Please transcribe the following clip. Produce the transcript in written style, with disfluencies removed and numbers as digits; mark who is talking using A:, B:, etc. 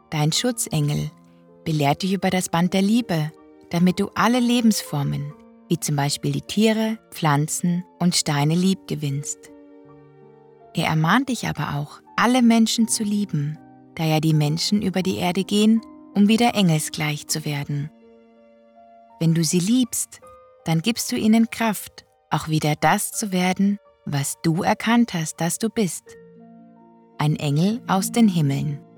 A: dein Schutzengel, belehrt dich über das Band der Liebe, damit du alle Lebensformen, wie zum Beispiel die Tiere, Pflanzen und Steine lieb gewinnst. Er ermahnt dich aber auch, alle Menschen zu lieben, da ja die Menschen über die Erde gehen, um wieder engelsgleich zu werden. Wenn du sie liebst, dann gibst du ihnen Kraft, auch wieder das zu werden, was du erkannt hast, dass du bist. Ein Engel aus den Himmeln.